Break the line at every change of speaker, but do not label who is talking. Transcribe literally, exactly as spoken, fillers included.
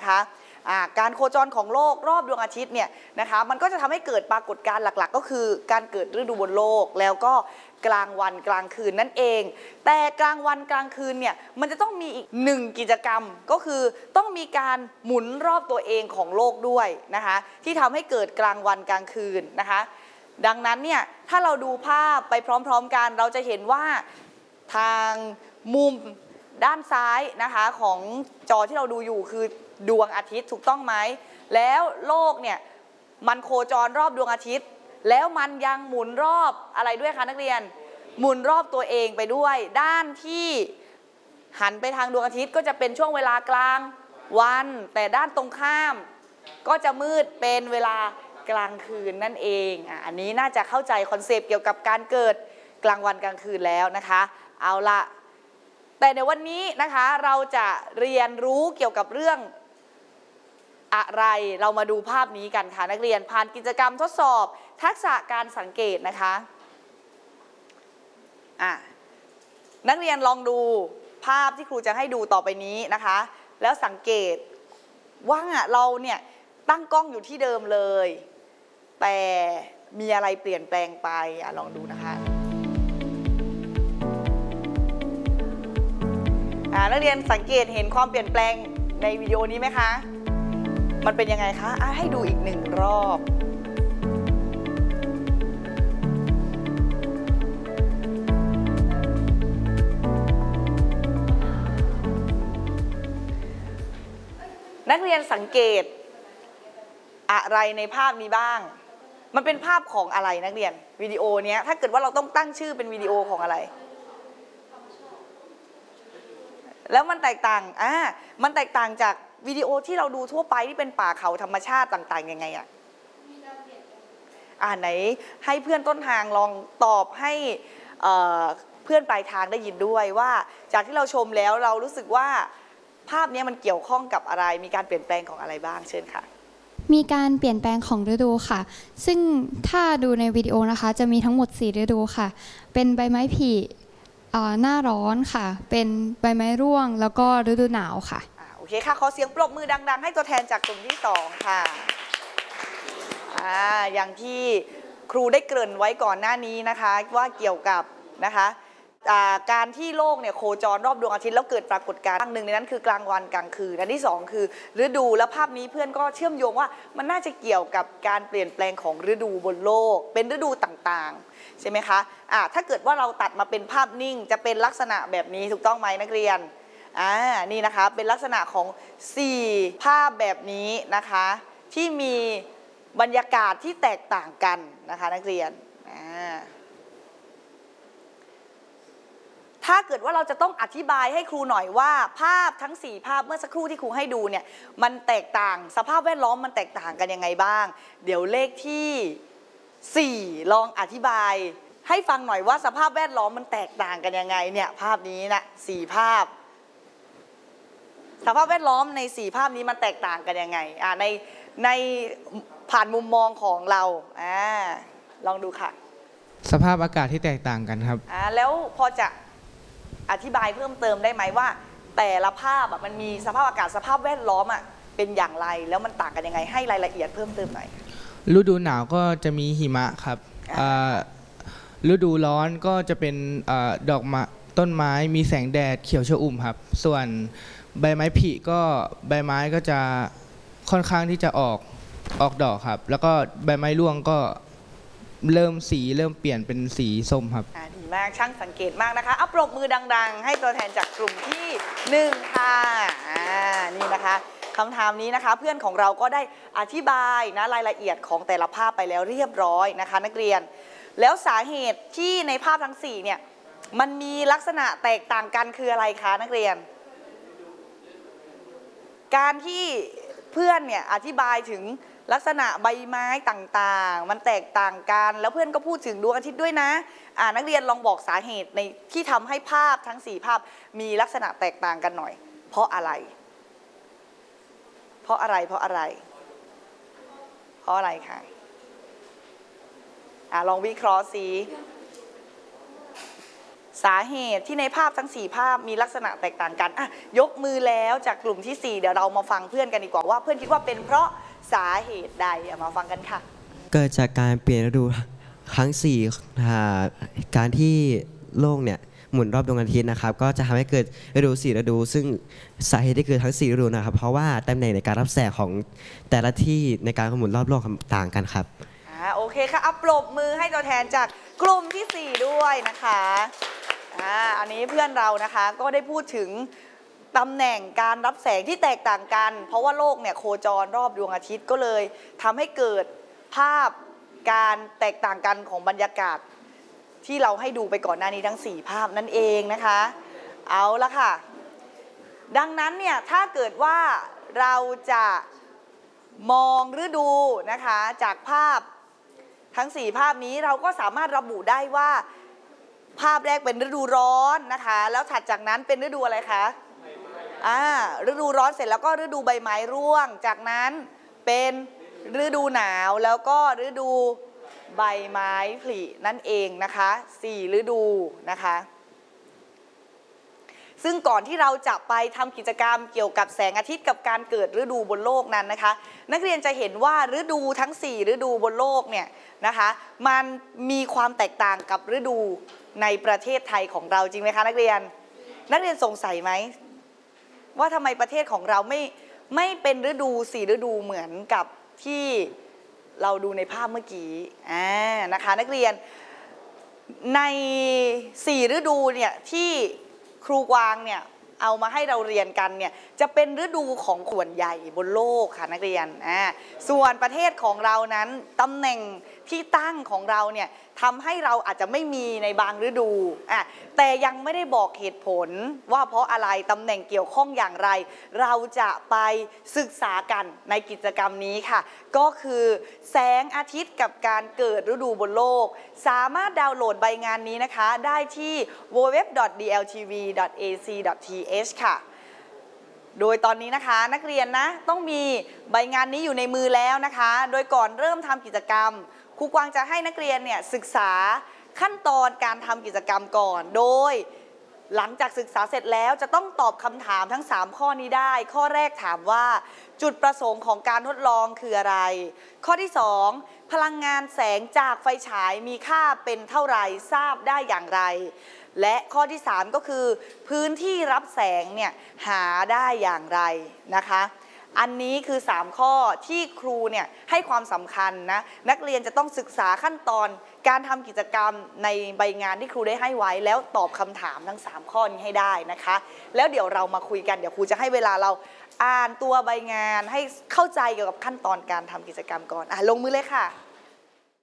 นะคะการโคจรของโลกรอบดวงอาทิตย์เนี่ยนะคะมันก็จะทำให้เกิดปรากฏการณ์หลักๆก็คือการเกิดฤดูบนโลกแล้วก็กลางวันกลางคืนนั่นเองแต่กลางวันกลางคืนเนี่ยมันจะต้องมีอีกหนึ่งกิจกรรมก็คือต้องมีการหมุนรอบตัวเองของโลกด้วยนะคะที่ทำให้เกิดกลางวันกลางคืนนะคะดังนั้นเนี่ยถ้าเราดูภาพไปพร้อมๆกันเราจะเห็นว่าทางมุมด้านซ้ายนะคะของจอที่เราดูอยู่คือดวงอาทิตย์ถูกต้องไหมแล้วโลกเนี่ยมันโคจรรอบดวงอาทิตย์แล้วมันยังหมุนรอบอะไรด้วยคะนักเรียนหมุนรอบตัวเองไปด้วยด้านที่หันไปทางดวงอาทิตย์ก็จะเป็นช่วงเวลากลางวันแต่ด้านตรงข้ามก็จะมืดเป็นเวลากลางคืนนั่นเองอ่ะอันนี้น่าจะเข้าใจคอนเซปต์เกี่ยวกับการเกิดกลางวันกลางคืนแล้วนะคะเอาละแต่ในวันนี้นะคะเราจะเรียนรู้เกี่ยวกับเรื่องอะไรเรามาดูภาพนี้กันค่ะนักเรียนผ่านกิจกรรมทดสอบทักษะการสังเกตนะคะอ่ะนักเรียนลองดูภาพที่ครูจะให้ดูต่อไปนี้นะคะแล้วสังเกตว่าเราเนี่ยตั้งกล้องอยู่ที่เดิมเลยแต่มีอะไรเปลี่ยนแปลงไปอ่ะลองดูนะคะอ่ะนักเรียนสังเกตเห็นความเปลี่ยนแปลงในวิดีโอนี้ไหมคะมันเป็นยังไงคะอ่ะให้ดูอีกหนึ่งรอบนักเรียนสังเกตอะไรในภาพนี้บ้างมันเป็นภาพของอะไรนักเรียนวิดีโอเนี้ยถ้าเกิดว่าเราต้องตั้งชื่อเป็นวิดีโอของอะไรแล้วมันแตกต่างอ่ามันแตกต่างจากวิดีโอที่เราดูทั่วไปที่เป็นป่าเขาธรรมชาติต่างๆยังไงอ่ะอ่าไหนให้เพื่อนต้นทางลองตอบให้เอ่อเพื่อนปลายทางได้ยินด้วยว่าจากที่เราชมแล้วเรารู้สึกว่าภาพนี้มันเกี่ยวข้องกับอะไรมีการเปลี่ยนแปลงของอะไรบ้างเชิญค่ะ
มีการเปลี่ยนแปลงของฤดูค่ะซึ่งถ้าดูในวิดีโอนะคะจะมีทั้งหมดสี่ฤดูค่ะเป็นใบไม้ผลิหน้าร้อนค่ะเป็นใบไม้ร่วงแล้วก็ฤดูหนาวค่ะ
โอเคค่ะขอเสียงปรบมือดังๆให้ตัวแทนจากกลุ่มที่สองค่ะอ่าอย่างที่ครูได้เกริ่นไว้ก่อนหน้านี้นะคะว่าเกี่ยวกับนะคะการที่โลกเนี่ยโคจรรอบดวงอาทิตย์แล้วเกิดปรากฏการณ์หนึ่งในนั้นคือกลางวันกลางคืนอันที่สองคือฤดูและภาพนี้เพื่อนก็เชื่อมโยงว่ามันน่าจะเกี่ยวกับการเปลี่ยนแปลงของฤดูบนโลกเป็นฤดูต่างๆใช่ไหมคะอ่าถ้าเกิดว่าเราตัดมาเป็นภาพนิ่งจะเป็นลักษณะแบบนี้ถูกต้องไหมนักเรียนอ่านี่นะคะเป็นลักษณะของสี่ภาพแบบนี้นะคะที่มีบรรยากาศที่แตกต่างกันนะคะนักเรียนอ่าถ้าเกิดว่าเราจะต้องอธิบายให้ครูหน่อยว่าภาพทั้งสี่ภาพเมื่อสักครู่ที่ครูให้ดูเนี่ยมันแตกต่างสภาพแวดล้อมมันแตกต่างกันยังไงบ้างเดี๋ยวเลขที่สี่ลองอธิบายให้ฟังหน่อยว่าสภาพแวดล้อมมันแตกต่างกันยังไงเนี่ยภาพนี้นะสี่ภาพสภาพแวดล้อมในสี่ภาพนี้มันแตกต่างกันยังไงอ่าในในผ่านมุมมองของเราอ่าลองดูค่ะ
สภาพอากาศที่แตกต่างกันครับ
อ่าแล้วพอจะอธิบายเพิ่มเติมได้ไหมว่าแต่ละภาพมันมีสภาพอากาศสภาพแวดล้อมอ่ะเป็นอย่างไรแล้วมันต่างกันยังไงให้รายละเอียดเพิ่มเติมหน่อย
ฤดูหนาวก็จะมีหิมะครับฤดูร้อนก็จะเป็นดอกไม้ต้นไม้มีแสงแดดเขียวชอุ่มครับส่วนใบไม้ผลิก็ใบไม้ก็จะค่อนข้างที่จะออกออกดอกครับแล้วก็ใบไม้ร่วงก็เริ่มสีเริ่มเปลี่ยนเป็นสีส้มครับ
ดีมากช่างสังเกตมากนะคะเอาปรบมือดังๆให้ตัวแทนจากกลุ่มที่หนึ่งค่ะอ่านี่นะคะคำถามนี้นะคะเพื่อนของเราก็ได้อธิบายนะรายละเอียดของแต่ละภาพไปแล้วเรียบร้อยนะคะนักเรียนแล้วสาเหตุที่ในภาพทั้งสี่เนี่ยมันมีลักษณะแตกต่างกันคืออะไรคะนักเรียนการที่เพื่อนเนี่ยอธิบายถึงลักษณะใบไม้ต่างๆมันแตกต่างกันแล้วเพื่อนก็พูดถึงดวงอาทิตย์ด้วยนะอ่านักเรียนลองบอกสาเหตุในที่ทำให้ภาพทั้งสี่ภาพมีลักษณะแตกต่างกันหน่อยเพราะอะไรเพราะอะไรเพราะอะไรเพราะอะไรคะอ่าลองวิเคราะห์สิสาเหตุที่ในภาพทั้งสี่ภาพมีลักษณะแตกต่างกันอ่ะยกมือแล้วจากกลุ่มที่สี่เดี๋ยวเรามาฟังเพื่อนกันดีกว่าว่าเพื่อนคิดว่าเป็นเพราะสาเหตุใดมาฟังกันค่ะ
เกิดจากการเปลี่ยนฤดูครั้งสี่การที่โลกเนี่ยหมุนรอบดวงอาทิตย์นะครับก็จะทำให้เกิดฤดูสี่ฤดูซึ่งสาเหตุที่เกิดทั้งสี่ฤดูนะครับเพราะว่าตำแหน่งในการรับแสงของแต่ละที่ในการหมุนรอบโลกต่างกันครับ
อ่าโอเคค่ะอัปรบมือให้ตัวแทนจากกลุ่มที่สี่ด้วยนะคะอ่าอันนี้เพื่อนเรานะคะก็ได้พูดถึงตำแหน่งการรับแสงที่แตกต่างกันเพราะว่าโลกเนี่ยโคจรรอบดวงอาทิตย์ก็เลยทำให้เกิดภาพการแตกต่างกันของบรรยากาศที่เราให้ดูไปก่อนหน้านี้ทั้งสี่ภาพนั่นเองนะคะเอาละค่ะดังนั้นเนี่ยถ้าเกิดว่าเราจะมองฤดูนะคะจากภาพทั้งสี่ภาพนี้เราก็สามารถระบุได้ว่าภาพแรกเป็นฤดูร้อนนะคะแล้วถัดจากนั้นเป็นฤดูอะไรคะอ่าฤดูร้อนเสร็จแล้วก็ฤดูใบไม้ร่วงจากนั้นเป็นฤดูหนาวแล้วก็ฤดูใบไม้ผลินั่นเองนะคะสี่ฤดูนะคะซึ่งก่อนที่เราจะไปทำกิจกรรมเกี่ยวกับแสงอาทิตย์กับการเกิดฤดูบนโลกนั้นนะคะนักเรียนจะเห็นว่าฤดูทั้งสี่ฤดูบนโลกเนี่ยนะคะมันมีความแตกต่างกับฤดูในประเทศไทยของเราจริงไหมคะนักเรียนนักเรียนสงสัยไหมว่าทำไมประเทศของเราไม่ไม่เป็นฤดูสี่ฤดูเหมือนกับที่เราดูในภาพเมื่อกี้อ่านะคะนักเรียนในสี่ฤดูเนี่ยที่ครูกวางเนี่ยเอามาให้เราเรียนกันเนี่ยจะเป็นฤดูของส่วนใหญ่บนโลกค่ะนักเรียนอ่าส่วนประเทศของเรานั้นตำแหน่งที่ตั้งของเราเนี่ยทำให้เราอาจจะไม่มีในบางฤดูอ่ะแต่ยังไม่ได้บอกเหตุผลว่าเพราะอะไรตำแหน่งเกี่ยวข้องอย่างไรเราจะไปศึกษากันในกิจกรรมนี้ค่ะก็คือแสงอาทิตย์กับการเกิดฤดูบนโลกสามารถดาวน์โหลดใบงานนี้นะคะได้ที่ ดับเบิลยู ดับเบิลยู ดับเบิลยู ดอท ดี แอล ที วี ดอท เอ ซี ดอท ที เอช ค่ะโดยตอนนี้นะคะนักเรียนนะต้องมีใบงานนี้อยู่ในมือแล้วนะคะโดยก่อนเริ่มทำกิจกรรมครูกวางจะให้นักเรียนเนี่ยศึกษาขั้นตอนการทำกิจกรรมก่อนโดยหลังจากศึกษาเสร็จแล้วจะต้องตอบคำถามทั้งสามข้อนี้ได้ข้อแรกถามว่าจุดประสงค์ของการทดลองคืออะไรข้อที่สองพลังงานแสงจากไฟฉายมีค่าเป็นเท่าไหร่ทราบได้อย่างไรและข้อที่สามก็คือพื้นที่รับแสงเนี่ยหาได้อย่างไรนะคะอันนี้คือสามข้อที่ครูเนี่ยให้ความสำคัญนะนักเรียนจะต้องศึกษาขั้นตอนการทำกิจกรรมในใบงานที่ครูได้ให้ไว้แล้วตอบคำถามทั้งสามข้อนี้ให้ได้นะคะแล้วเดี๋ยวเรามาคุยกันเดี๋ยวครูจะให้เวลาเราอ่านตัวใบงานให้เข้าใจเกี่ยวกับขั้นตอนการทำกิจกรรมก่อนอ่ะลงมือเลยค่ะ